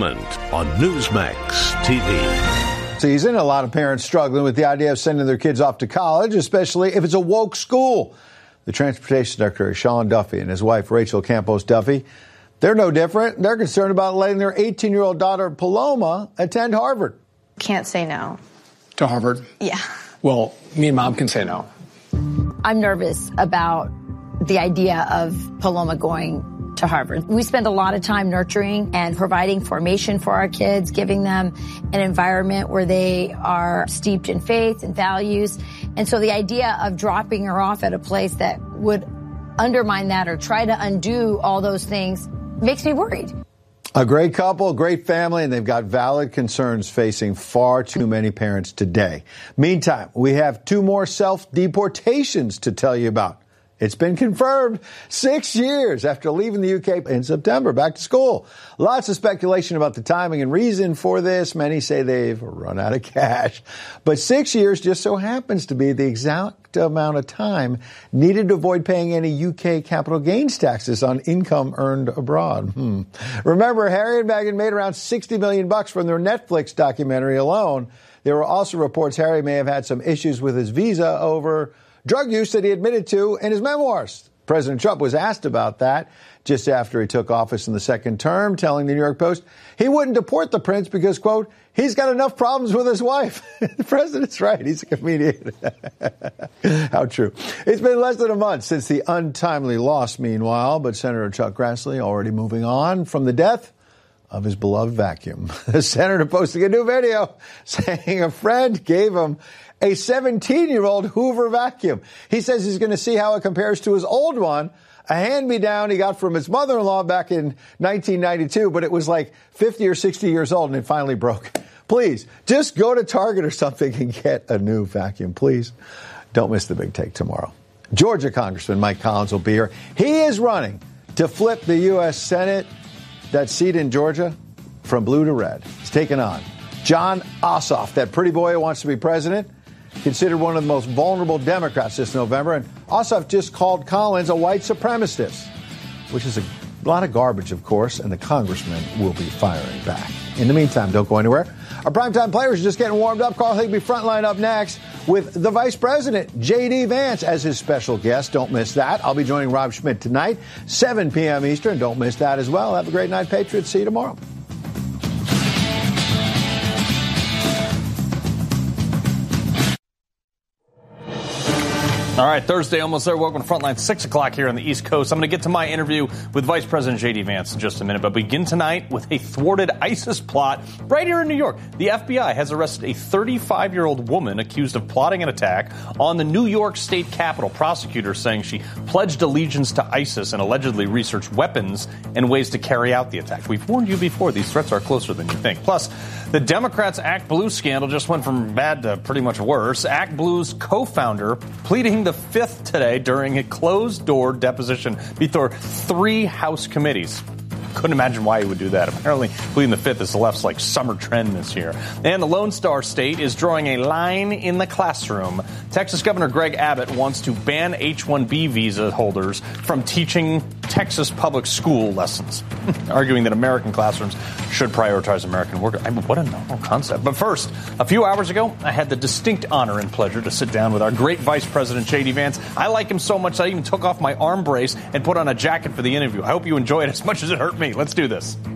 Segment on Newsmax TV. Season, a lot of parents struggling with the idea of sending their kids off to college, especially if it's a woke school. The transportation secretary, Sean Duffy, and his wife, Rachel Campos Duffy, they're no different. They're concerned about letting their 18-year-old daughter, Paloma, attend Harvard. Can't say no. To Harvard? Yeah. Well, me and Mom can say no. I'm nervous about the idea of Paloma going to Harvard. We spend a lot of time nurturing and providing formation for our kids, giving them an environment where they are steeped in faith and values. And so the idea of dropping her off at a place that would undermine that or try to undo all those things makes me worried. A great couple, great family, and they've got valid concerns facing far too many parents today. Meantime, we have 2 more self-deportations to tell you about. It's been confirmed 6 years after leaving the UK in September, back to school. Lots of speculation about the timing and reason for this. Many say they've run out of cash. But 6 years just so happens to be the exact amount of time needed to avoid paying any UK capital gains taxes on income earned abroad. Remember, Harry and Meghan made around $60 million from their Netflix documentary alone. There were also reports Harry may have had some issues with his visa over drug use that he admitted to in his memoirs. President Trump was asked about that just after he took office in the second term, telling the New York Post he wouldn't deport the prince because, quote, he's got enough problems with his wife. The president's right. He's a comedian. How true. It's been less than a month since the untimely loss, meanwhile, but Senator Chuck Grassley already moving on from the death of his beloved vacuum. The senator posting a new video saying a friend gave him a 17-year-old Hoover vacuum. He says he's going to see how it compares to his old one, a hand-me-down he got from his mother-in-law back in 1992, but it was like 50 or 60 years old and it finally broke. Please, just go to Target or something and get a new vacuum, please. Don't miss the big take tomorrow. Georgia Congressman Mike Collins will be here. He is running to flip the U.S. Senate, that seat in Georgia, from blue to red. He's taking on Jon Ossoff, that pretty boy who wants to be president, considered one of the most vulnerable Democrats this November. And Ossoff just called Collins a white supremacist, which is a lot of garbage, of course, and the congressman will be firing back. In the meantime, don't go anywhere. Our primetime players are just getting warmed up. Carl Higbee frontline up next with the Vice President, J.D. Vance, as his special guest. Don't miss that. I'll be joining Rob Schmidt tonight, 7 p.m. Eastern. Don't miss that as well. Have a great night, Patriots. See you tomorrow. All right, Thursday, almost there. Welcome to Frontline, 6 o'clock here on the East Coast. I'm going to get to my interview with Vice President J.D. Vance in just a minute, but begin tonight with a thwarted ISIS plot right here in New York. The FBI has arrested a 35-year-old woman accused of plotting an attack on the New York State Capitol. Prosecutors saying she pledged allegiance to ISIS and allegedly researched weapons and ways to carry out the attack. We've warned you before. These threats are closer than you think. Plus, the Democrats' Act Blue scandal just went from bad to pretty much worse. Act Blue's co-founder pleading the fifth today during a closed-door deposition before 3 House committees. Couldn't imagine why he would do that. Apparently, pleading the fifth is the left's summer trend this year. And the Lone Star State is drawing a line in the classroom. Texas Governor Greg Abbott wants to ban H-1B visa holders from teaching Texas public school lessons, arguing that American classrooms should prioritize American work. What a novel concept. But first, a few hours ago, I had the distinct honor and pleasure to sit down with our great Vice President, J.D. Vance. I like him so much I even took off my arm brace and put on a jacket for the interview. I hope you enjoy it as much as it hurt me. Let's do this.